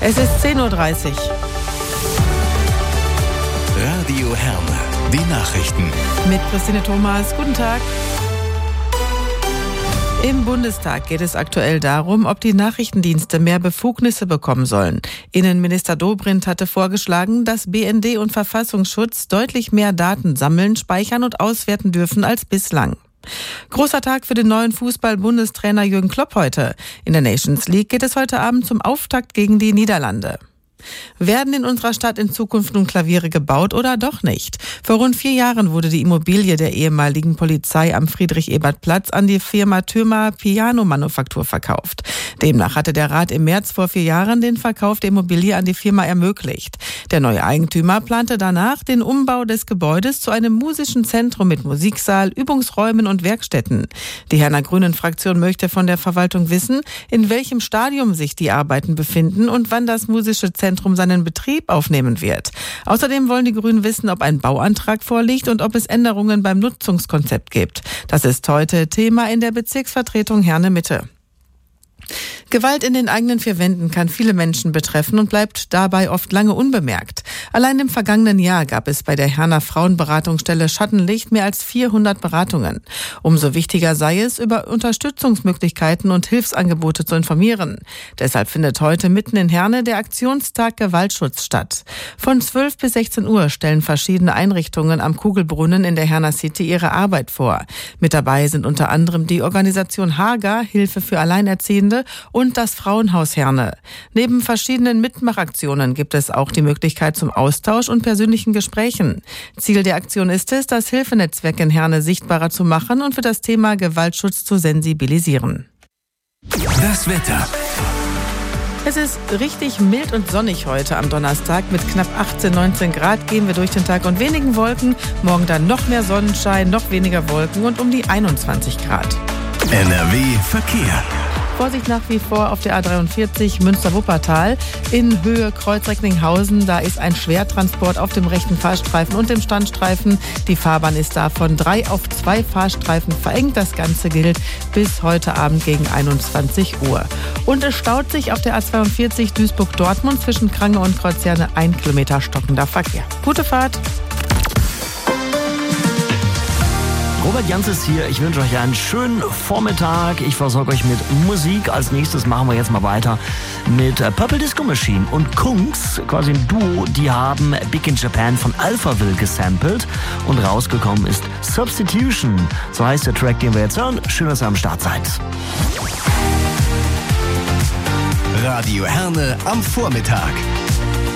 Es ist 10:30 Uhr. Radio Herne, die Nachrichten. Mit Christine Thomas, guten Tag. Im Bundestag geht es aktuell darum, ob die Nachrichtendienste mehr Befugnisse bekommen sollen. Innenminister Dobrindt hatte vorgeschlagen, dass BND und Verfassungsschutz deutlich mehr Daten sammeln, speichern und auswerten dürfen als bislang. Großer Tag für den neuen Fußball-Bundestrainer Jürgen Klopp heute. In der Nations League geht es heute Abend zum Auftakt gegen die Niederlande. Werden in unserer Stadt in Zukunft nun Klaviere gebaut oder doch nicht? Vor rund 4 Jahren wurde die Immobilie der ehemaligen Polizei am Friedrich-Ebert-Platz an die Firma Thürmer Piano-Manufaktur verkauft. Demnach hatte der Rat im März vor 4 Jahren den Verkauf der Immobilie an die Firma ermöglicht. Der neue Eigentümer plante danach den Umbau des Gebäudes zu einem musischen Zentrum mit Musiksaal, Übungsräumen und Werkstätten. Die Herner Grünen-Fraktion möchte von der Verwaltung wissen, in welchem Stadium sich die Arbeiten befinden und wann das musische Zentrum seinen Betrieb aufnehmen wird. Außerdem wollen die Grünen wissen, ob ein Bauantrag vorliegt und ob es Änderungen beim Nutzungskonzept gibt. Das ist heute Thema in der Bezirksvertretung Herne Mitte. Gewalt in den eigenen 4 Wänden kann viele Menschen betreffen und bleibt dabei oft lange unbemerkt. Allein im vergangenen Jahr gab es bei der Herner Frauenberatungsstelle Schattenlicht mehr als 400 Beratungen. Umso wichtiger sei es, über Unterstützungsmöglichkeiten und Hilfsangebote zu informieren. Deshalb findet heute mitten in Herne der Aktionstag Gewaltschutz statt. Von 12 bis 16 Uhr stellen verschiedene Einrichtungen am Kugelbrunnen in der Herner City ihre Arbeit vor. Mit dabei sind unter anderem die Organisation Haga, Hilfe für Alleinerziehende, und das Frauenhaus Herne. Neben verschiedenen Mitmachaktionen gibt es auch die Möglichkeit zum Austausch und persönlichen Gesprächen. Ziel der Aktion ist es, das Hilfenetzwerk in Herne sichtbarer zu machen und für das Thema Gewaltschutz zu sensibilisieren. Das Wetter. Es ist richtig mild und sonnig heute am Donnerstag. Mit knapp 18, 19 Grad gehen wir durch den Tag und wenigen Wolken. Morgen dann noch mehr Sonnenschein, noch weniger Wolken und um die 21 Grad. NRW Verkehr. Vorsicht nach wie vor auf der A43 Münster-Wuppertal in Höhe Kreuz-Recklinghausen. Da ist ein Schwertransport auf dem rechten Fahrstreifen und dem Standstreifen. Die Fahrbahn ist da von 3 auf 2 Fahrstreifen verengt. Das Ganze gilt bis heute Abend gegen 21 Uhr. Und es staut sich auf der A42 Duisburg-Dortmund zwischen Krange und Kreuzherne 1 Kilometer stockender Verkehr. Gute Fahrt! Robert Jans ist hier. Ich wünsche euch einen schönen Vormittag. Ich versorge euch mit Musik. Als nächstes machen wir jetzt mal weiter mit Purple Disco Machine und Kungs, quasi ein Duo. Die haben Big in Japan von Alphaville gesampelt und rausgekommen ist Substitution. So heißt der Track, den wir jetzt hören. Schön, dass ihr am Start seid. Radio Herne am Vormittag.